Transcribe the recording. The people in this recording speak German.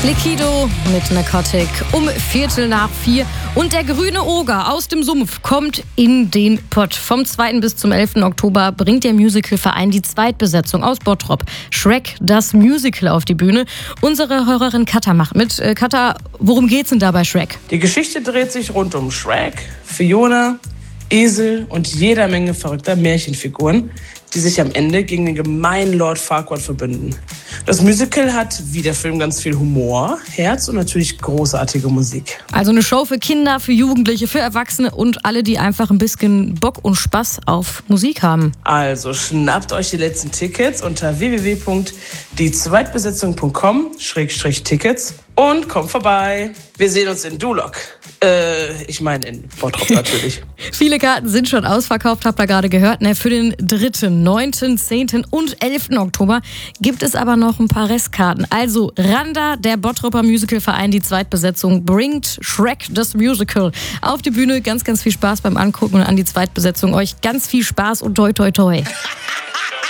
Liquido mit Narcotic um 4:45. Und der grüne Oger aus dem Sumpf kommt in den Pott. Vom 2. bis zum 11. Oktober bringt der Musicalverein die Zweitbesetzung aus Bottrop, Shrek, das Musical, auf die Bühne. Unsere Hörerin Katha macht mit. Katha, worum geht's denn da bei Shrek? Die Geschichte dreht sich rund um Shrek, Fiona, Esel und jeder Menge verrückter Märchenfiguren, die sich am Ende gegen den gemeinen Lord Farquaad verbünden. Das Musical hat, wie der Film, ganz viel Humor, Herz und natürlich großartige Musik. Also eine Show für Kinder, für Jugendliche, für Erwachsene und alle, die einfach ein bisschen Bock und Spaß auf Musik haben. Also schnappt euch die letzten Tickets unter www.diezweitbesetzung.com/Tickets und kommt vorbei. Wir sehen uns in Duloc. Ich meine in Bottrop natürlich. Viele Karten sind schon ausverkauft, habt ihr gerade gehört. Für den 3., 9., 10. und 11. Oktober gibt es aber noch ein paar Restkarten. Also Randa, der Bottroper Musicalverein, die Zweitbesetzung, bringt Shrek, das Musical, auf die Bühne. Ganz, ganz viel Spaß beim Angucken und an die Zweitbesetzung. Euch ganz viel Spaß und toi, toi, toi.